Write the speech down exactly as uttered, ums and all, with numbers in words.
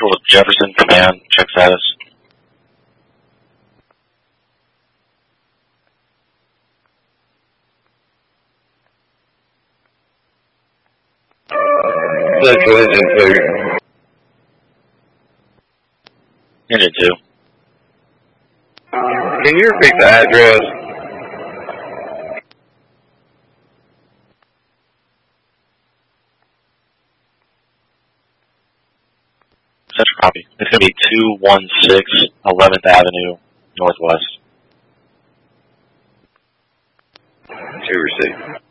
Central with Jefferson, command, check status. Central engine two. Engine two. Can you repeat the address? Central copy. It's going to be two one six eleventh Avenue Northwest. Two received.